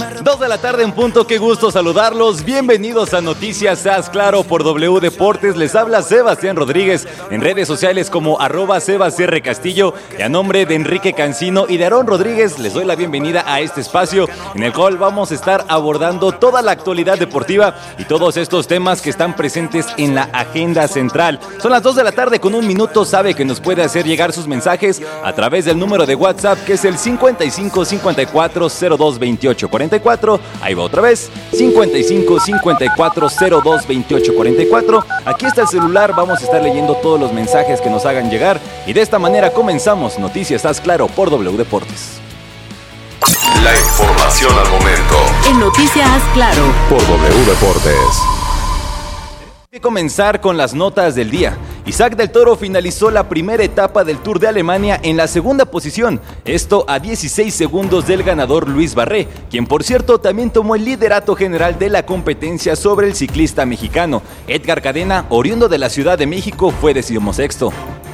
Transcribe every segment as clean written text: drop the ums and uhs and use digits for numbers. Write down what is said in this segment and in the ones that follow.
2 de la tarde en punto, qué gusto saludarlos. Bienvenidos a Noticias Haz Claro por W Deportes. Les habla Sebastián Rodríguez en redes sociales como @SebasRCastillo. Y a nombre de Enrique Cancino y de Aarón Rodríguez, les doy la bienvenida a este espacio en el cual vamos a estar abordando toda la actualidad deportiva y todos estos temas que están presentes en la agenda central. Son las 2 de la tarde con un minuto. Sabe que nos puede hacer llegar sus mensajes a través del número de WhatsApp, que es el 55 54 02 28 44. Ahí va otra vez, 55 54 02 28 44. Aquí está el celular, vamos a estar leyendo todos los mensajes que nos hagan llegar. Y de esta manera comenzamos Noticias Haz Claro por W Deportes. La información al momento en Noticias Haz Claro por W Deportes. Hay que comenzar con las notas del día. Isaac del Toro finalizó la primera etapa del Tour de Alemania en la segunda posición, esto a 16 segundos del ganador Luis Barré, quien por cierto también tomó el liderato general de la competencia sobre el ciclista mexicano. Edgar Cadena, oriundo de la Ciudad de México, fue 16º.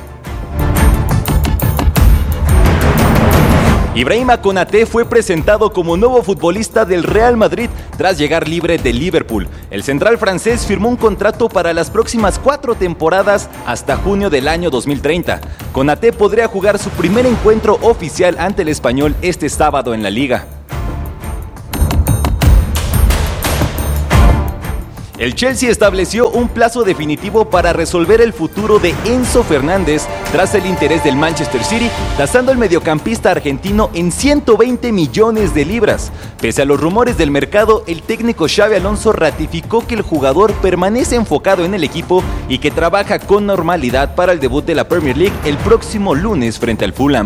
Ibrahima Konaté fue presentado como nuevo futbolista del Real Madrid tras llegar libre de Liverpool. El central francés firmó un contrato para las próximas 4 temporadas hasta junio del año 2030. Konaté podría jugar su primer encuentro oficial ante el Español este sábado en la Liga. El Chelsea estableció un plazo definitivo para resolver el futuro de Enzo Fernández tras el interés del Manchester City, tasando al mediocampista argentino en 120 millones de libras. Pese a los rumores del mercado, el técnico Xabi Alonso ratificó que el jugador permanece enfocado en el equipo y que trabaja con normalidad para el debut de la Premier League el próximo lunes frente al Fulham.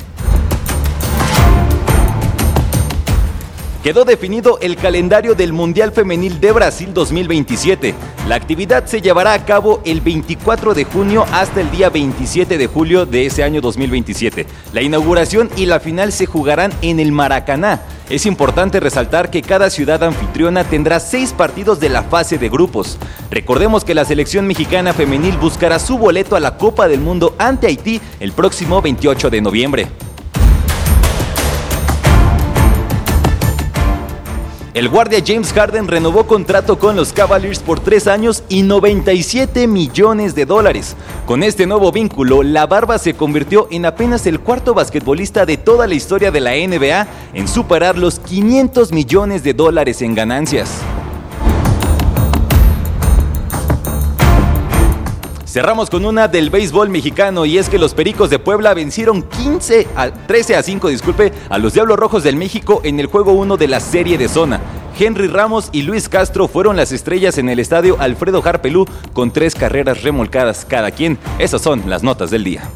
Quedó definido el calendario del Mundial Femenil de Brasil 2027. La actividad se llevará a cabo el 24 de junio hasta el día 27 de julio de ese año 2027. La inauguración y la final se jugarán en el Maracaná. Es importante resaltar que cada ciudad anfitriona tendrá 6 partidos de la fase de grupos. Recordemos que la selección mexicana femenil buscará su boleto a la Copa del Mundo ante Haití el próximo 28 de noviembre. El guardia James Harden renovó contrato con los Cavaliers por 3 años y $97 millones. Con este nuevo vínculo, la Barba se convirtió en apenas el cuarto basquetbolista de toda la historia de la NBA en superar los $500 millones en ganancias. Cerramos con una del béisbol mexicano y es que los Pericos de Puebla vencieron 13-5 a los Diablos Rojos del México en el juego 1 de la serie de zona. Henry Ramos y Luis Castro fueron las estrellas en el estadio Alfredo Harpelú con 3 carreras remolcadas cada quien. Esas son las notas del día.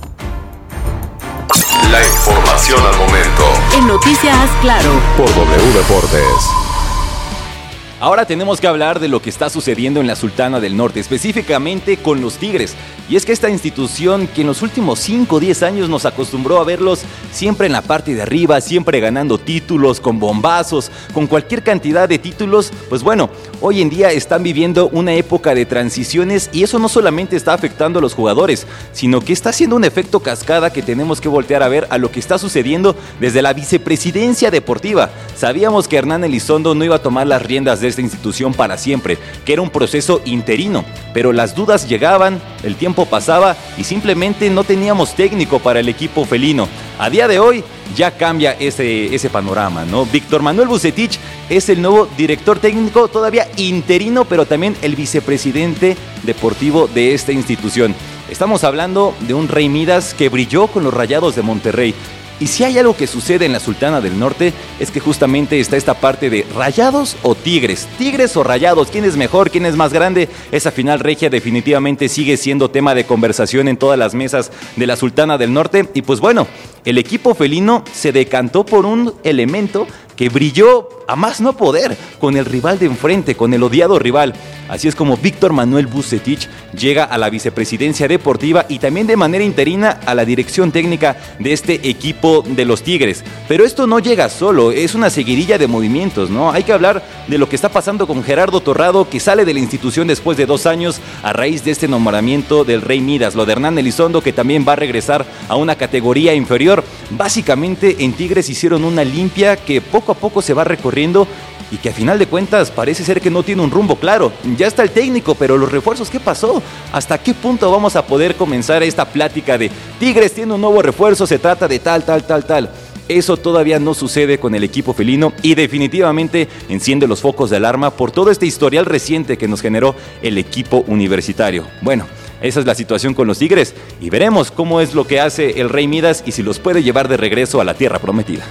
La información al momento en Noticias Haz Claro por W Deportes. Ahora tenemos que hablar de lo que está sucediendo en la Sultana del Norte, específicamente con los Tigres. Y es que esta institución que en los últimos 5 o 10 años nos acostumbró a verlos siempre en la parte de arriba, siempre ganando títulos, con bombazos, con cualquier cantidad de títulos, pues bueno, hoy en día están viviendo una época de transiciones y eso no solamente está afectando a los jugadores, sino que está haciendo un efecto cascada que tenemos que voltear a ver a lo que está sucediendo desde la vicepresidencia deportiva. Sabíamos que Hernán Elizondo no iba a tomar las riendas de esta institución para siempre, que era un proceso interino, pero las dudas llegaban, el tiempo pasaba y simplemente no teníamos técnico para el equipo felino. A día de hoy ya cambia ese panorama, ¿no? Víctor Manuel Vucetich es el nuevo director técnico, todavía interino, pero también el vicepresidente deportivo de esta institución. Estamos hablando de un Rey Midas que brilló con los Rayados de Monterrey. Y si hay algo que sucede en la Sultana del Norte, es que justamente está esta parte de Rayados o Tigres. Tigres o Rayados, ¿quién es mejor? ¿Quién es más grande? Esa final regia definitivamente sigue siendo tema de conversación en todas las mesas de la Sultana del Norte. Y pues bueno, el equipo felino se decantó por un elemento que brilló a más no poder con el rival de enfrente, con el odiado rival. Así es como Víctor Manuel Vucetich llega a la vicepresidencia deportiva y también de manera interina a la dirección técnica de este equipo de los Tigres. Pero esto no llega solo, es una seguidilla de movimientos, ¿no? Hay que hablar de lo que está pasando con Gerardo Torrado, que sale de la institución después de 2 años a raíz de este nombramiento del Rey Midas. Lo de Hernán Elizondo, que también va a regresar a una categoría inferior. Básicamente en Tigres hicieron una limpia que poco poco a poco se va recorriendo y que a final de cuentas parece ser que no tiene un rumbo claro. Ya está el técnico, pero los refuerzos, ¿qué pasó? ¿Hasta qué punto vamos a poder comenzar esta plática de Tigres tiene un nuevo refuerzo, se trata de tal? Eso todavía no sucede con el equipo felino y definitivamente enciende los focos de alarma por todo este historial reciente que nos generó el equipo universitario. Bueno, esa es la situación con los Tigres y veremos cómo es lo que hace el Rey Midas y si los puede llevar de regreso a la tierra prometida.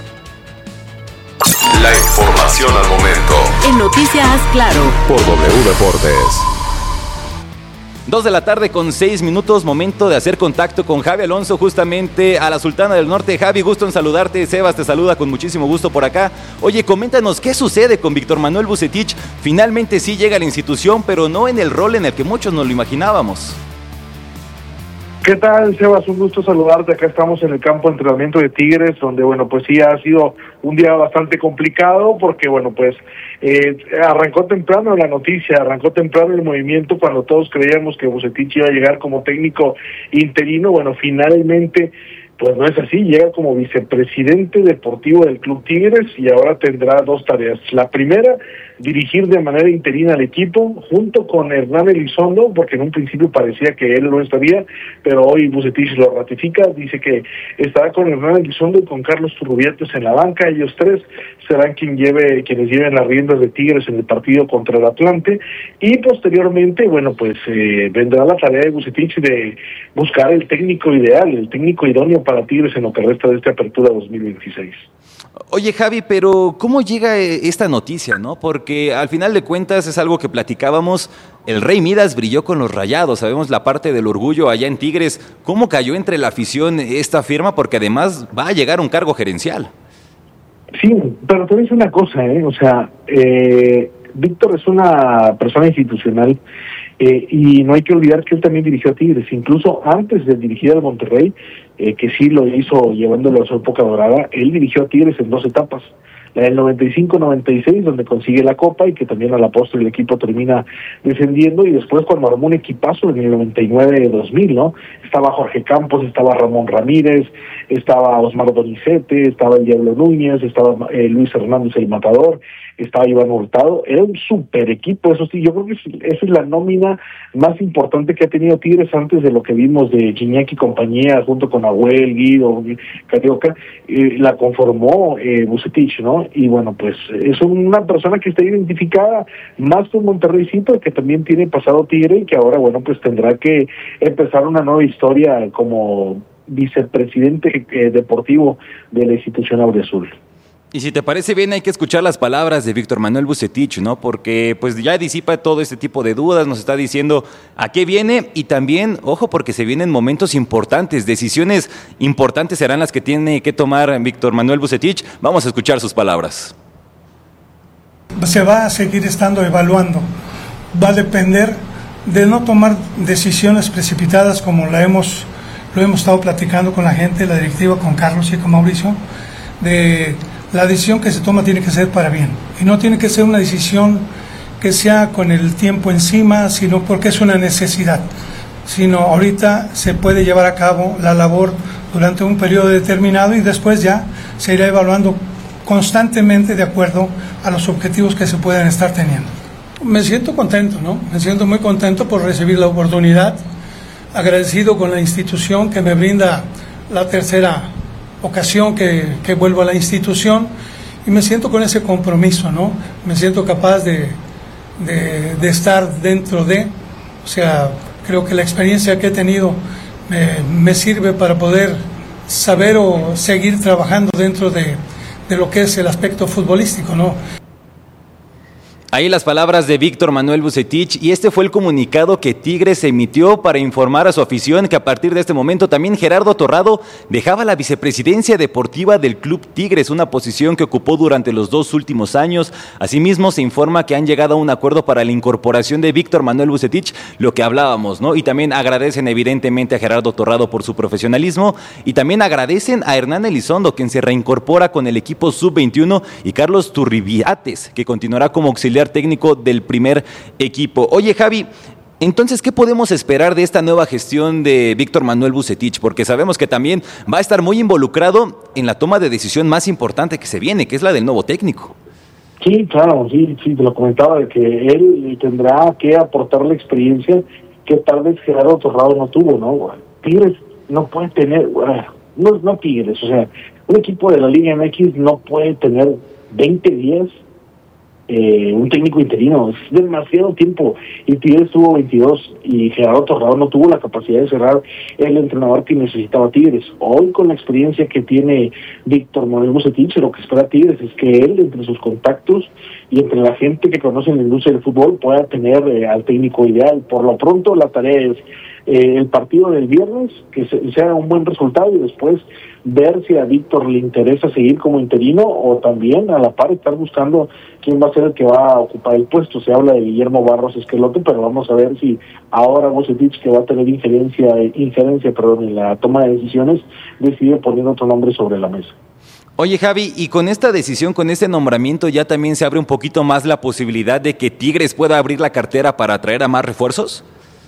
La información al momento. En Noticias Claro. Por W Deportes. 2 de la tarde con 6 minutos, momento de hacer contacto con Javi Alonso, justamente a la Sultana del Norte. Javi, gusto en saludarte. Sebas te saluda con muchísimo gusto por acá. Oye, coméntanos, ¿qué sucede con Víctor Manuel Vucetich? Finalmente sí llega a la institución, pero no en el rol en el que muchos nos lo imaginábamos. ¿Qué tal, Sebas? Un gusto saludarte. Acá estamos en el campo de entrenamiento de Tigres, donde, pues sí ha sido un día bastante complicado porque, arrancó temprano la noticia, arrancó temprano el movimiento cuando todos creíamos que Vucetich iba a llegar como técnico interino. Finalmente, pues no es así, llega como vicepresidente deportivo del Club Tigres y ahora tendrá 2 tareas. La primera, dirigir de manera interina al equipo junto con Hernán Elizondo, porque en un principio parecía que él no estaría, pero hoy Vucetich lo ratifica, dice que estará con Hernán Elizondo y con Carlos Turrubiates en la banca. Ellos 3 serán quienes lleven las riendas de Tigres en el partido contra el Atlante, y posteriormente, vendrá la tarea de Vucetich de buscar el técnico ideal, el técnico idóneo para Tigres en lo que resta de esta apertura 2026. Oye, Javi, pero ¿cómo llega esta noticia, no? Porque al final de cuentas es algo que platicábamos, el Rey Midas brilló con los Rayados, sabemos la parte del orgullo allá en Tigres. ¿Cómo cayó entre la afición esta firma? Porque además va a llegar a un cargo gerencial. Sí, pero te voy a decir una cosa, Víctor es una persona institucional y no hay que olvidar que él también dirigió a Tigres, incluso antes de dirigir al Monterrey, que sí lo hizo llevándolo a su época dorada. Él dirigió a Tigres en 2 etapas, la del 95-96, donde consigue la Copa y que también a la postre el equipo termina descendiendo, y después cuando armó un equipazo en el 99-2000, ¿no? Estaba Jorge Campos, estaba Ramón Ramírez, estaba Osmar Donizete, estaba el Diablo Núñez, estaba Luis Hernández el Matador, estaba Iván Hurtado. Era un super equipo, eso sí, yo creo que esa es la nómina más importante que ha tenido Tigres antes de lo que vimos de Gignac y compañía, junto con Agüel, Guido, Carioca, la conformó Vucetich, ¿no? Y es una persona que está identificada más con Monterrey, sí, pero que también tiene pasado Tigre y que ahora, tendrá que empezar una nueva historia como vicepresidente deportivo de la institución auriazul. Y si te parece bien, hay que escuchar las palabras de Víctor Manuel Vucetich, ¿no? Porque ya disipa todo este tipo de dudas, nos está diciendo a qué viene y también, ojo, porque se vienen momentos importantes, decisiones importantes serán las que tiene que tomar Víctor Manuel Vucetich. Vamos a escuchar sus palabras. Se va a seguir estando evaluando, va a depender de no tomar decisiones precipitadas como lo hemos estado platicando con la gente, la directiva, con Carlos y con Mauricio, la decisión que se toma tiene que ser para bien y no tiene que ser una decisión que sea con el tiempo encima, sino porque es una necesidad. Sino ahorita se puede llevar a cabo la labor durante un periodo determinado y después ya se irá evaluando constantemente de acuerdo a los objetivos que se pueden estar teniendo. Me siento contento, ¿no? Me siento muy contento por recibir la oportunidad, agradecido con la institución que me brinda la tercera ocasión que vuelvo a la institución, y me siento con ese compromiso, ¿no? Me siento capaz de estar dentro creo que la experiencia que he tenido me sirve para poder saber o seguir trabajando dentro de lo que es el aspecto futbolístico, ¿no? Ahí las palabras de Víctor Manuel Vucetich, y este fue el comunicado que Tigres emitió para informar a su afición que a partir de este momento también Gerardo Torrado dejaba la vicepresidencia deportiva del Club Tigres, una posición que ocupó durante los 2 últimos años. Asimismo, se informa que han llegado a un acuerdo para la incorporación de Víctor Manuel Vucetich, lo que hablábamos, ¿no? Y también agradecen evidentemente a Gerardo Torrado por su profesionalismo, y también agradecen a Hernán Elizondo, quien se reincorpora con el equipo sub-21, y Carlos Turrubiates, que continuará como auxiliar técnico del primer equipo. Oye, Javi, Entonces, ¿qué podemos esperar de esta nueva gestión de Víctor Manuel Vucetich? Porque sabemos que también va a estar muy involucrado en la toma de decisión más importante que se viene, que es la del nuevo técnico. Sí, claro, sí, te lo comentaba, de que él tendrá que aportar la experiencia que tal vez Gerardo Torrado no tuvo, ¿no? Tigres no puede tener, no Tigres, o sea, un equipo de la Liga MX no puede tener 20 días un técnico interino, es demasiado tiempo, y Tigres tuvo 22 y Gerardo Torrado no tuvo la capacidad de cerrar el entrenador que necesitaba Tigres. Hoy, con la experiencia que tiene Víctor Manuel Vucetich, lo que espera Tigres es que él, entre sus contactos y entre la gente que conoce la industria del fútbol, pueda tener al técnico ideal. Por lo pronto, la tarea es el partido del viernes, que sea un buen resultado, y después ver si a Víctor le interesa seguir como interino, o también a la par estar buscando quién va a ser el que va a ocupar el puesto. Se habla de Guillermo Barros Esqueloto, pero vamos a ver si ahora Vucetich, que va a tener injerencia en la toma de decisiones, decide poner otro nombre sobre la mesa. Oye, Javi, y con esta decisión, con este nombramiento, ¿ya también se abre un poquito más la posibilidad de que Tigres pueda abrir la cartera para atraer a más refuerzos?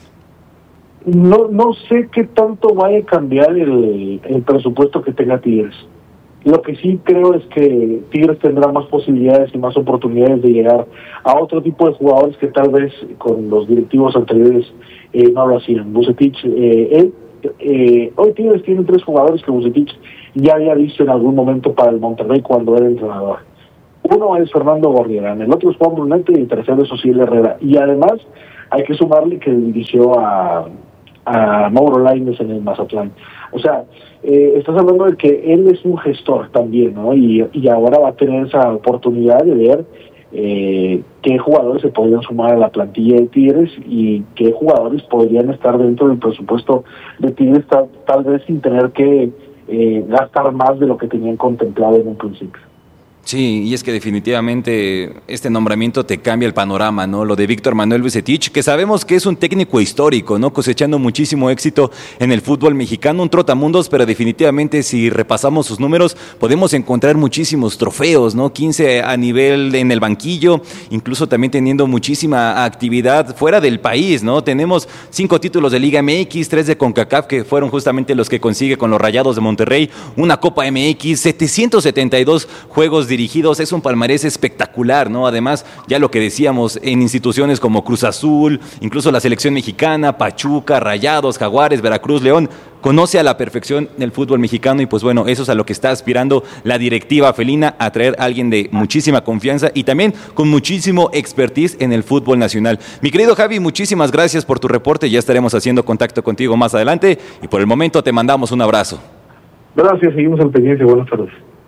No sé qué tanto vaya a cambiar el presupuesto que tenga Tigres. Lo que sí creo es que Tigres tendrá más posibilidades y más oportunidades de llegar a otro tipo de jugadores que tal vez con los directivos anteriores no lo hacían. Vucetich, hoy Tigres tiene 3 jugadores que Vucetich ya había visto en algún momento para el Monterrey cuando era entrenador. Uno es Fernando Gorriarán, el otro es Juan Brunete y el tercero es Osiel Herrera. Y además hay que sumarle que dirigió a Mauro Lainez en el Mazatlán. O sea, estás hablando de que él es un gestor también, ¿no? Y ahora va a tener esa oportunidad de ver qué jugadores se podrían sumar a la plantilla de Tigres y qué jugadores podrían estar dentro del presupuesto de Tigres, tal vez sin tener que gastar más de lo que tenían contemplado en un principio. Sí, y es que definitivamente este nombramiento te cambia el panorama, ¿no? Lo de Víctor Manuel Vucetich, que sabemos que es un técnico histórico, ¿no? Cosechando muchísimo éxito en el fútbol mexicano, un trotamundos, pero definitivamente si repasamos sus números podemos encontrar muchísimos trofeos, ¿no? 15 a nivel en el banquillo, incluso también teniendo muchísima actividad fuera del país, ¿no? Tenemos 5 títulos de Liga MX, 3 de CONCACAF, que fueron justamente los que consigue con los Rayados de Monterrey, una Copa MX, 772 juegos dirigidos, es un palmarés espectacular, ¿no? Además, ya lo que decíamos, en instituciones como Cruz Azul, incluso la selección mexicana, Pachuca, Rayados, Jaguares, Veracruz, León, conoce a la perfección el fútbol mexicano y pues bueno, eso es a lo que está aspirando la directiva felina, a traer a alguien de muchísima confianza y también con muchísimo expertise en el fútbol nacional. Mi querido Javi, muchísimas gracias por tu reporte, ya estaremos haciendo contacto contigo más adelante y por el momento te mandamos un abrazo. Gracias, seguimos al pendiente, buenas tardes.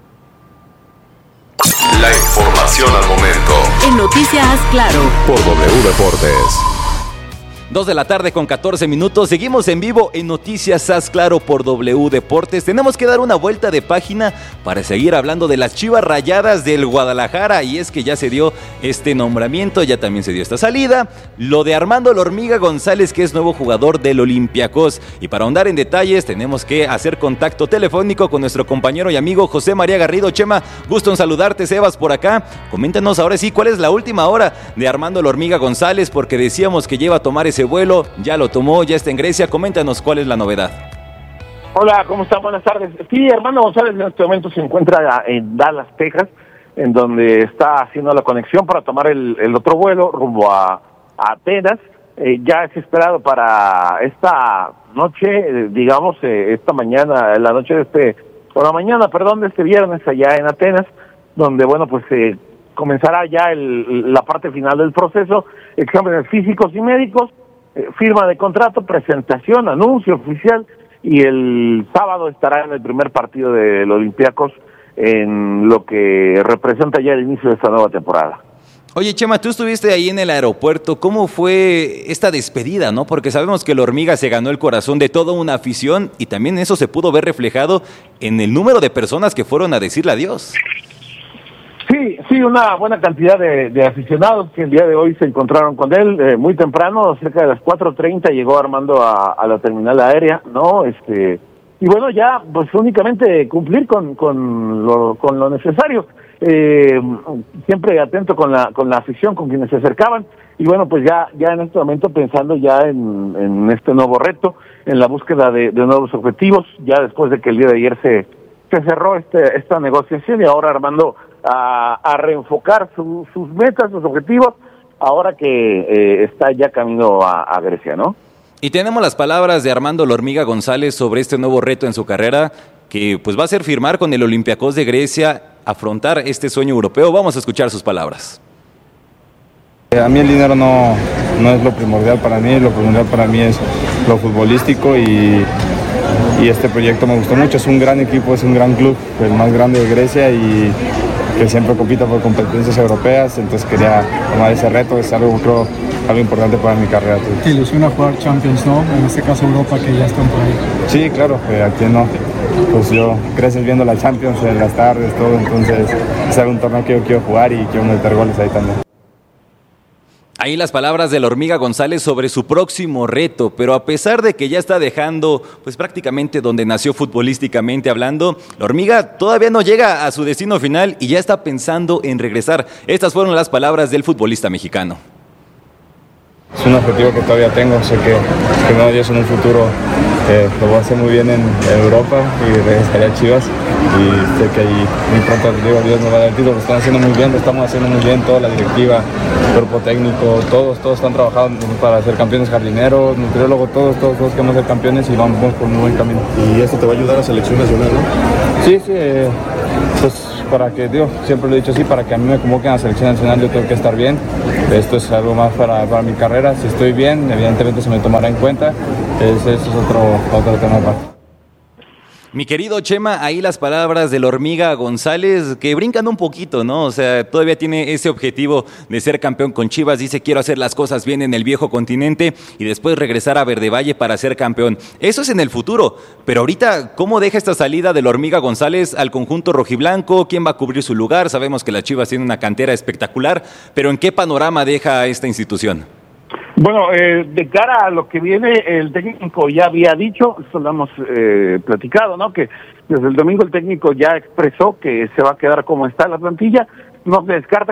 La información al momento. En Noticias Claro. Por W Deportes. 2 de la tarde con 14 minutos, seguimos en vivo en Noticias Haz Claro por W Deportes. Tenemos que dar una vuelta de página para seguir hablando de las Chivas Rayadas del Guadalajara, y es que ya se dio este nombramiento, ya también se dio esta salida, lo de Armando La Hormiga González, que es nuevo jugador del Olympiacos, y para ahondar en detalles tenemos que hacer contacto telefónico con nuestro compañero y amigo José María Garrido. Chema, gusto en saludarte, Sebas por acá. Coméntanos ahora sí cuál es la última hora de Armando La Hormiga González, porque decíamos que lleva a tomar ese vuelo, ya lo tomó, ya está en Grecia. Coméntanos cuál es la novedad. Hola, ¿cómo están? Buenas tardes. Sí, Armando González en este momento se encuentra en Dallas, Texas, en donde está haciendo la conexión para tomar el otro vuelo rumbo a Atenas. Ya es esperado para esta noche, digamos, esta mañana, la mañana de este viernes allá en Atenas, donde, bueno, pues comenzará ya la parte final del proceso, exámenes físicos y médicos, firma de contrato, presentación, anuncio oficial, y el sábado estará en el primer partido del Olympiacos en lo que representa ya el inicio de esta nueva temporada. Oye, Chema, tú estuviste ahí en el aeropuerto, ¿cómo fue esta despedida, no? Porque sabemos que La Hormiga se ganó el corazón de toda una afición y también eso se pudo ver reflejado en el número de personas que fueron a decirle adiós. Sí, una buena cantidad de aficionados que el día de hoy se encontraron con él muy temprano, cerca de las 4:30 llegó Armando a la terminal aérea, ¿no? Y bueno, ya pues únicamente cumplir con lo necesario. siempre atento con la afición, con quienes se acercaban, y bueno, pues ya en este momento pensando ya en este nuevo reto, en la búsqueda de nuevos objetivos, ya después de que el día de ayer se cerró esta negociación, y ahora Armando a reenfocar sus metas, sus objetivos, ahora que está ya camino a Grecia, ¿no? Y tenemos las palabras de Armando La Hormiga González sobre este nuevo reto en su carrera, que pues va a ser firmar con el Olympiacos de Grecia, afrontar este sueño europeo. Vamos a escuchar sus palabras. A mí el dinero no es lo primordial para mí es lo futbolístico, y este proyecto me gustó mucho. Es un gran equipo, es un gran club, el más grande de Grecia, y que siempre compita por competencias europeas, entonces quería tomar ese reto, es algo importante para mi carrera. ¿Te ilusiona jugar Champions, no? En este caso Europa, que ya están por ahí. Sí, claro, aquí no. Pues yo creces viendo la Champions en las tardes, todo, entonces es un torneo que yo quiero jugar y quiero meter goles ahí también. Ahí las palabras de La Hormiga González sobre su próximo reto, pero a pesar de que ya está dejando pues prácticamente donde nació futbolísticamente hablando, La Hormiga todavía no llega a su destino final y ya está pensando en regresar. Estas fueron las palabras del futbolista mexicano. Es un objetivo que todavía tengo, sé que no, Dios en un futuro lo voy a hacer muy bien en Europa y regresaré a Chivas, y sé que ahí muy pronto Dios nos va a dar el título. Lo están haciendo muy bien, lo estamos haciendo muy bien, toda la directiva, cuerpo técnico, todos están trabajando para ser campeones, jardineros, nutriólogos, todos queremos ser campeones y vamos por un buen camino. ¿Y esto te va a ayudar a selección nacional, no? Sí, pues para que, siempre lo he dicho así, para que a mí me convoquen a la selección nacional yo tengo que estar bien. Esto es algo más para mi carrera. Si estoy bien, evidentemente se me tomará en cuenta. Eso es otro tema aparte. Mi querido Chema, ahí las palabras de La Hormiga González que brincan un poquito, ¿no? O sea, todavía tiene ese objetivo de ser campeón con Chivas. Dice, quiero hacer las cosas bien en el viejo continente y después regresar a Verde Valle para ser campeón. Eso es en el futuro. Pero ahorita, ¿cómo deja esta salida de La Hormiga González al conjunto rojiblanco? ¿Quién va a cubrir su lugar? Sabemos que las Chivas tienen una cantera espectacular, pero ¿en qué panorama deja esta institución? Bueno, de cara a lo que viene, el técnico ya había dicho, eso lo hemos platicado, ¿no? Que desde el domingo el técnico ya expresó que se va a quedar como está la plantilla. No se descarta